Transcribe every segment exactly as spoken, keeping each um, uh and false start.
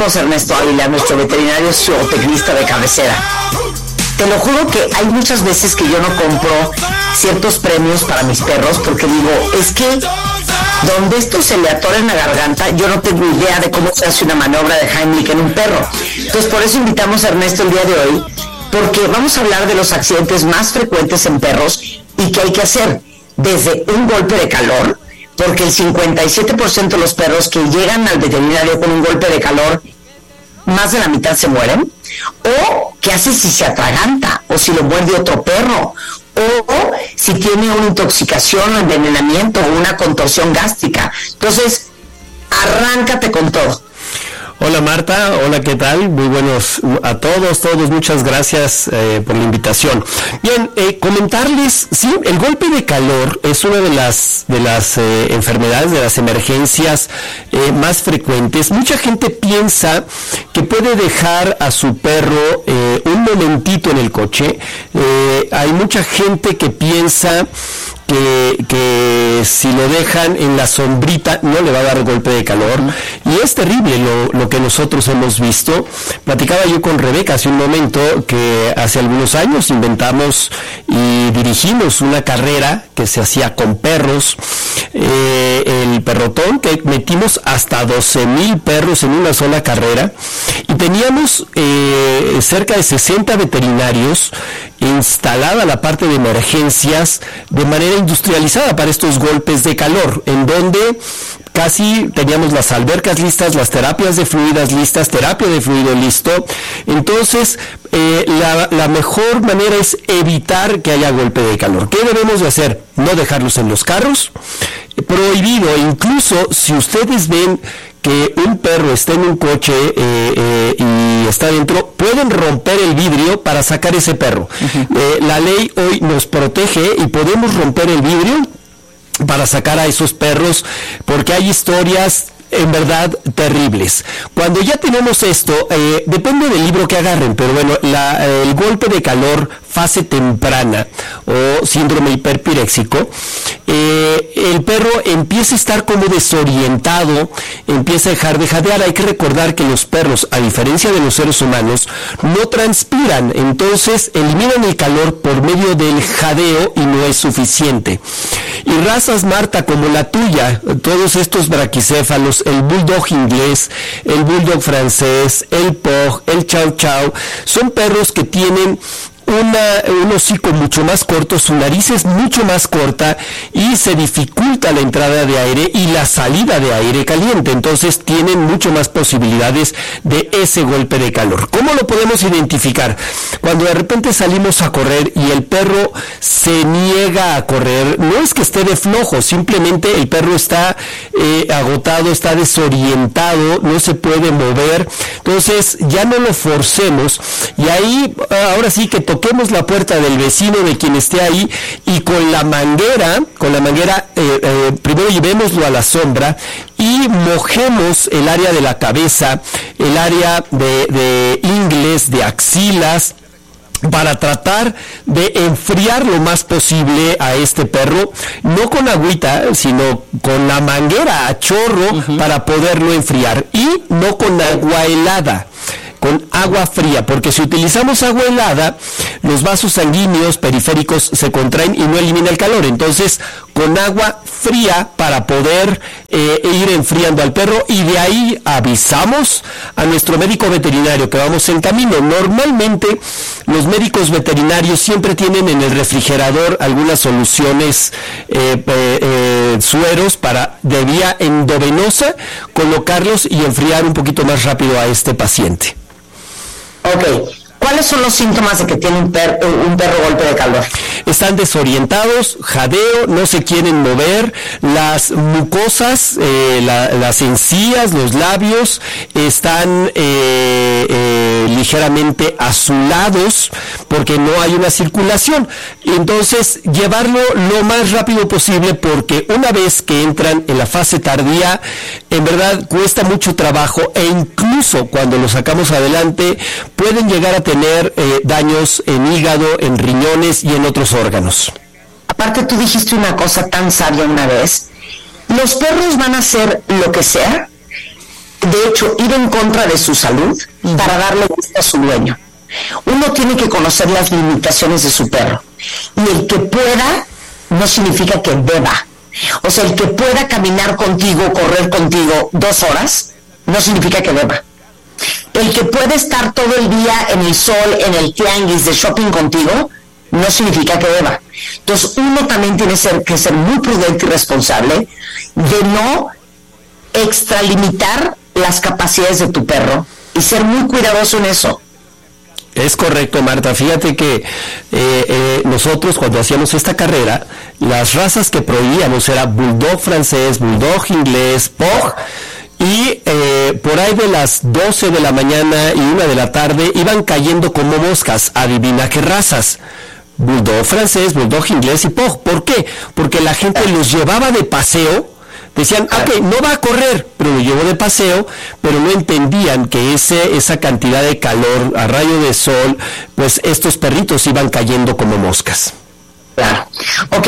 José Ernesto Ávila, nuestro veterinario zootecnista de cabecera. Te lo juro que hay muchas veces que yo no compro ciertos premios para mis perros porque digo, es que donde esto se le atora en la garganta, yo no tengo idea de cómo se hace una maniobra de Heimlich en un perro. Entonces por eso invitamos a Ernesto el día de hoy, porque vamos a hablar de los accidentes más frecuentes en perros y qué hay que hacer, desde un golpe de calor, porque el cincuenta y siete por ciento de los perros que llegan al veterinario con un golpe de calor, más de la mitad se mueren. O qué hace si se atraganta, o si lo muerde otro perro, o si tiene una intoxicación o envenenamiento o una contorsión gástrica. Entonces, arráncate con todo. Hola Marta, hola, ¿qué tal? Muy buenos a todos, todos, muchas gracias eh, por la invitación. Bien, eh, comentarles, sí, el golpe de calor es una de las de las eh, enfermedades, de las emergencias eh, más frecuentes. Mucha gente piensa que puede dejar a su perro eh, un momentito en el coche. Eh, hay mucha gente que piensa Que, que si lo dejan en la sombrita no le va a dar golpe de calor, y es terrible lo, lo que nosotros hemos visto. Platicaba yo con Rebeca hace un momento que hace algunos años inventamos y dirigimos una carrera que se hacía con perros, eh, el perrotón, que metimos hasta doce mil perros en una sola carrera, y teníamos eh, cerca de sesenta veterinarios instalada la parte de emergencias de manera industrializada para estos golpes de calor, en donde casi teníamos las albercas listas, las terapias de fluidas listas, terapia de fluido listo. Entonces, eh, la, la mejor manera es evitar que haya golpe de calor. ¿Qué debemos de hacer? No dejarlos en los carros, prohibido. Incluso si ustedes ven que un perro está en un coche eh, eh, y está dentro, pueden romper el vidrio para sacar ese perro. Uh-huh. Eh, la ley hoy nos protege y podemos romper el vidrio para sacar a esos perros, porque hay historias en verdad terribles. Cuando ya tenemos esto, eh, depende del libro que agarren, pero bueno, la, el golpe de calor fase temprana o síndrome hiperpiréxico, eh, el perro empieza a estar como desorientado, empieza a dejar de jadear. Hay que recordar que los perros, a diferencia de los seres humanos, no transpiran, entonces eliminan el calor por medio del jadeo y no es suficiente. Y razas, Marta, como la tuya, todos estos braquicéfalos, el bulldog inglés, el bulldog francés, el pug, el chow chow, son perros que tienen Una, un hocico mucho más corto, su nariz es mucho más corta y se dificulta la entrada de aire y la salida de aire caliente, entonces tienen mucho más posibilidades de ese golpe de calor. ¿Cómo lo podemos identificar? Cuando de repente salimos a correr y el perro se niega a correr, no es que esté de flojo, simplemente el perro está eh, agotado, está desorientado, no se puede mover, entonces ya no lo forcemos, y ahí ahora sí que toquemos la puerta del vecino, de quien esté ahí, y con la manguera, con la manguera, eh, eh, primero llevémoslo a la sombra y mojemos el área de la cabeza, el área de, de ingles, de axilas, para tratar de enfriar lo más posible a este perro, no con agüita, sino con la manguera a chorro, uh-huh, para poderlo enfriar, y no con agua helada, con agua fría, porque si utilizamos agua helada, los vasos sanguíneos periféricos se contraen y no elimina el calor. Entonces, con agua fría para poder eh, ir enfriando al perro, y de ahí avisamos a nuestro médico veterinario que vamos en camino. Normalmente, los médicos veterinarios siempre tienen en el refrigerador algunas soluciones, eh, eh, eh, sueros para, de vía endovenosa, colocarlos y enfriar un poquito más rápido a este paciente. Ok, ¿cuáles son los síntomas de que tiene un, per, un perro golpe de calor? Están desorientados, jadeo, no se quieren mover, las mucosas, eh, la, las encías, los labios están eh, eh, ligeramente azulados porque no hay una circulación. Entonces, llevarlo lo más rápido posible, porque una vez que entran en la fase tardía, en verdad cuesta mucho trabajo, e incluso cuando lo sacamos adelante pueden llegar a tener eh, daños en hígado, en riñones y en otros órganos. Aparte, tú dijiste una cosa tan sabia una vez: los perros van a hacer lo que sea de hecho, ir en contra de su salud para darle gusto a su dueño. Uno tiene que conocer las limitaciones de su perro. Y el que pueda no significa que deba. O sea, el que pueda caminar contigo, correr contigo dos horas, no significa que deba. El que puede estar todo el día en el sol, en el tianguis de shopping contigo, no significa que deba. Entonces, uno también tiene que ser muy prudente y responsable de no extralimitar las capacidades de tu perro y ser muy cuidadoso en eso. Es correcto, Marta. Fíjate que eh, eh, nosotros cuando hacíamos esta carrera, las razas que prohibíamos era bulldog francés, bulldog inglés, pug, y eh, por ahí de las doce de la mañana y una de la tarde iban cayendo como moscas. Adivina qué razas. Bulldog francés, bulldog inglés y pug. ¿Por qué? Porque la gente los llevaba de paseo. Decían, ok, no va a correr, pero lo llevo de paseo, pero no entendían que ese, esa cantidad de calor a rayo de sol, pues estos perritos iban cayendo como moscas. Claro. Ok.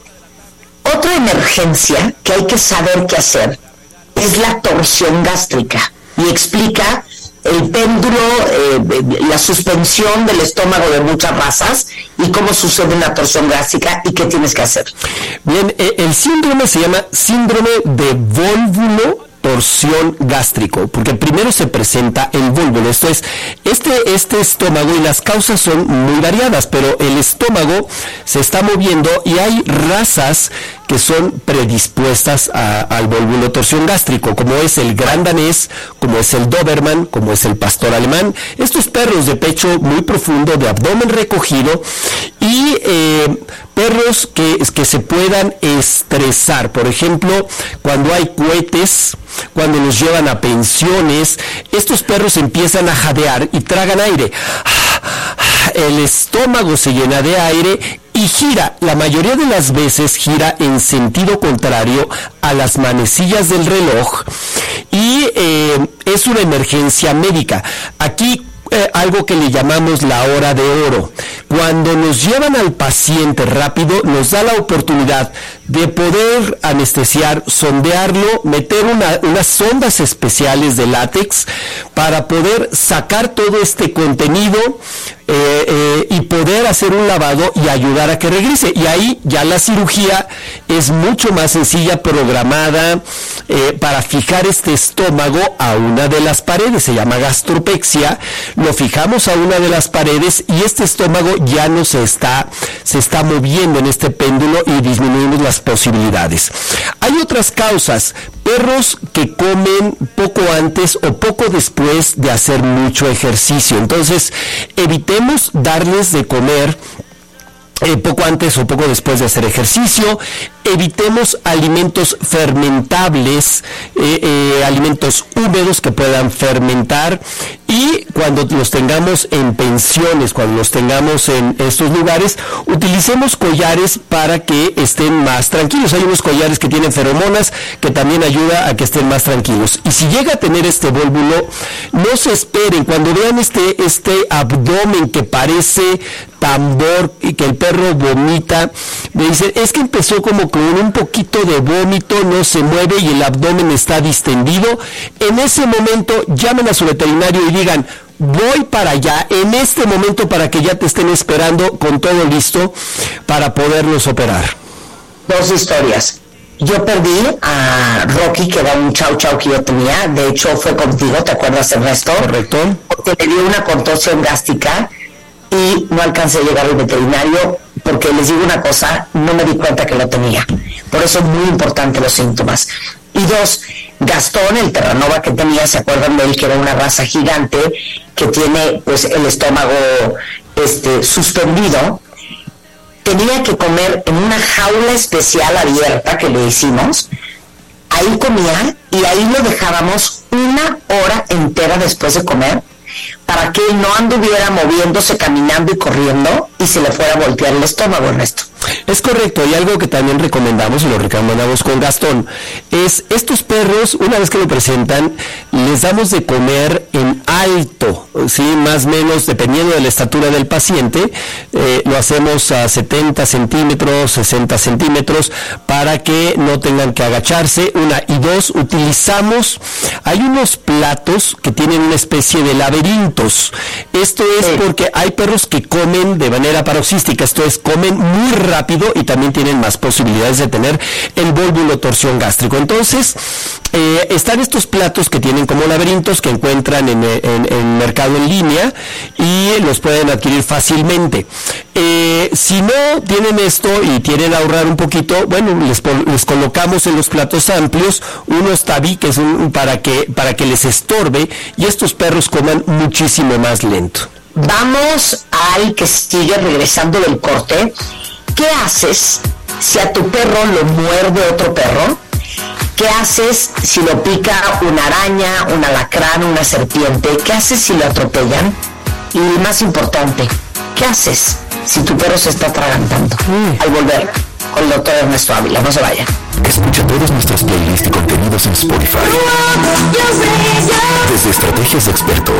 Otra emergencia que hay que saber qué hacer es la torsión gástrica. Y explica el péndulo, eh, la suspensión del estómago de muchas razas y cómo sucede una torsión gástrica y qué tienes que hacer. Bien, eh, el síndrome se llama síndrome de vólvulo torsión gástrico, porque primero se presenta el vólvulo, esto es, este, este estómago, y las causas son muy variadas, pero el estómago se está moviendo y hay razas que son predispuestas a, al vólvulo torsión gástrico, como es el gran danés, como es el doberman, como es el pastor alemán, estos perros de pecho muy profundo, de abdomen recogido, y eh, perros que, que se puedan estresar, por ejemplo, cuando hay cohetes, cuando los llevan a pensiones, estos perros empiezan a jadear y tragan aire. El estómago se llena de aire y gira, la mayoría de las veces gira en sentido contrario a las manecillas del reloj, y eh, es una emergencia médica. Aquí Eh, algo que le llamamos la hora de oro. Cuando nos llevan al paciente rápido, nos da la oportunidad de poder anestesiar, sondearlo, meter una, unas sondas especiales de látex para poder sacar todo este contenido eh, eh, y poder hacer un lavado y ayudar a que regrese. Y ahí ya la cirugía es mucho más sencilla, programada eh, para fijar este estómago a una de las paredes. Se llama gastropexia. Lo fijamos a una de las paredes y este estómago ya no se está, se está moviendo en este péndulo y disminuimos las posibilidades. Hay otras causas, perros que comen poco antes o poco después de hacer mucho ejercicio. Entonces, evitemos darles de comer Eh, poco antes o poco después de hacer ejercicio. Evitemos alimentos fermentables, eh, eh, alimentos húmedos que puedan fermentar, y cuando los tengamos en pensiones, cuando los tengamos en estos lugares, utilicemos collares para que estén más tranquilos. Hay unos collares que tienen feromonas que también ayuda a que estén más tranquilos. Y si llega a tener este vólvulo, no se esperen, cuando vean este, este abdomen que parece tambor y que el perro vomita, me dicen, es que empezó como con un poquito de vómito, no se mueve y el abdomen está distendido. En ese momento llamen a su veterinario y digan, voy para allá en este momento, para que ya te estén esperando con todo listo para poderlos operar. Dos historias. Yo perdí a Rocky, que era un chau chau que yo tenía, de hecho fue contigo, ¿te acuerdas, Ernesto? Correcto. Porque le dio una contorsión gástrica y no alcancé a llegar al veterinario, porque les digo una cosa, no me di cuenta que lo tenía. Por eso es muy importante los síntomas. Y dos, Gastón, el Terranova que tenía, ¿se acuerdan de él? Que era una raza gigante que tiene pues el estómago este suspendido. Tenía que comer en una jaula especial abierta que le hicimos. Ahí comía y ahí lo dejábamos una hora entera después de comer, para que él no anduviera moviéndose, caminando y corriendo y se le fuera a voltear el estómago, Ernesto. Es correcto, y algo que también recomendamos, y lo recomendamos con Gastón, es estos perros, una vez que lo presentan, les damos de comer en alto, ¿sí? Más o menos, dependiendo de la estatura del paciente, eh, lo hacemos a setenta centímetros, sesenta centímetros, para que no tengan que agacharse, una, y dos, utilizamos, hay unos platos que tienen una especie de laberintos, esto es sí. porque hay perros que comen de manera paroxística, esto es, comen muy rápido y también tienen más posibilidades de tener el vólvulo torsión gástrico. Entonces, eh, están estos platos que tienen como laberintos que encuentran en, en, en mercado en línea y los pueden adquirir fácilmente. Eh, si no tienen esto y quieren ahorrar un poquito, bueno, les, les colocamos en los platos amplios unos tabiques un, para que para que les estorbe y estos perros coman muchísimo más lento. Vamos al que sigue regresando del corte. ¿Qué haces si a tu perro lo muerde otro perro? ¿Qué haces si lo pica una araña, un alacrán, una serpiente? ¿Qué haces si lo atropellan? Y más importante, ¿qué haces si tu perro se está atragantando? Mm. Al volver con el doctor Ernesto Ávila, no se vaya. Escucha todos nuestros playlists y contenidos en Spotify. Desde estrategias de expertos